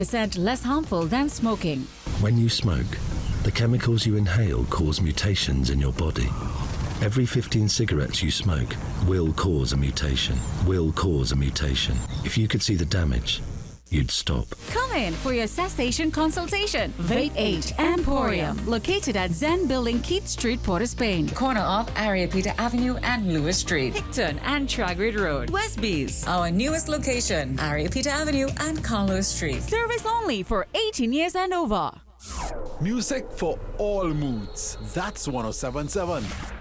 less harmful than smoking. When you smoke, the chemicals you inhale cause mutations in your body. Every 15 cigarettes you smoke will cause a mutation. If you could see the damage, you'd stop. Come in for your cessation consultation. Vape 8 Emporium, located at Zen Building, Keith Street, Port of Spain. Corner of Ariapita Avenue and Lewis Street. Hickton and Tragrid Road. Westbees. Our newest location, Ariapita Avenue and Carlos Street. Service only for 18 years and over. Music for all moods. That's 1077.